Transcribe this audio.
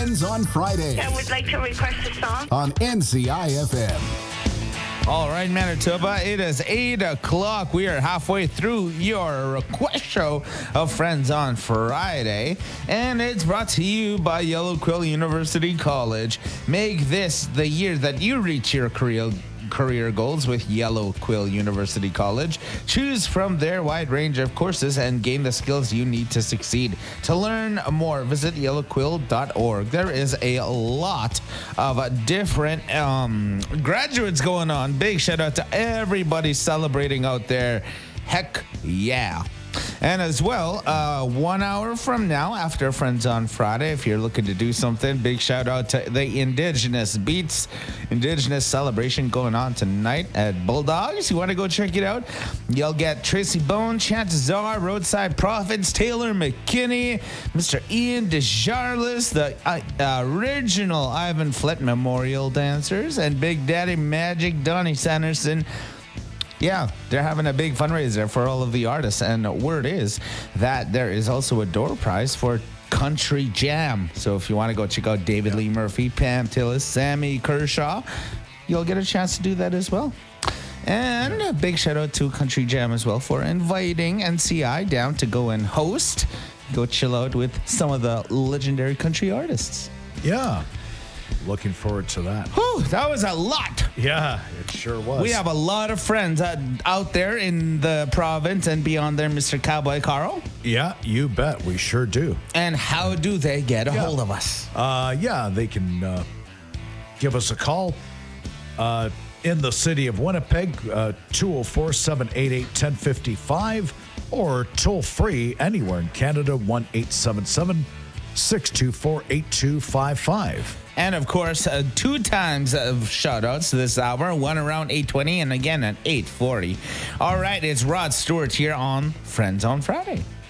Friends on Friday I would like to request a song. on NCIFM. All right, Manitoba, it is 8 o'clock. We are halfway through your request show of Friends on Friday, and it's brought to you by Yellow Quill University College. Make this the year that you reach your career goals with Yellow Quill University College. Choose from their wide range of courses and gain the skills you need to succeed. To learn more, visit yellowquill.org. There is a lot of different graduates going on. Big shout out to everybody celebrating out there. Heck yeah. And as well, 1 hour from now, after Friends on Friday, if you're looking to do something, big shout out to the Indigenous Beats Indigenous celebration going on tonight at Bulldogs. You want to go check it out? You'll get Tracy Bone, Chances Are, Roadside Prophets, Taylor McKinney, Mr. Ian Desjarlais, the original Ivan Flett Memorial Dancers, and Big Daddy Magic, Donnie Sanderson. Yeah, they're having a big fundraiser for all of the artists, and word is that there is also a door prize for Country Jam. So if you want to go check out David Lee Murphy, Pam Tillis, Sammy Kershaw, you'll get a chance to do that as well. And a big shout out to Country Jam as well for inviting NCI down to go and host, go chill out with some of the legendary country artists. Yeah. Looking forward to that. Whew, that was a lot. Yeah, it sure was. We have a lot of friends out there in the province and beyond there, Mr. Cowboy Carl. Yeah, you bet. We sure do. And how do they get a hold of us? They can give us a call in the city of Winnipeg, 204-788-1055, or toll free anywhere in Canada, 1-877-624-8255. And, of course, 2 times of shout-outs this hour, one around 8:20 and again at 8:40. All right, it's Rod Stewart here on Friends on Friday.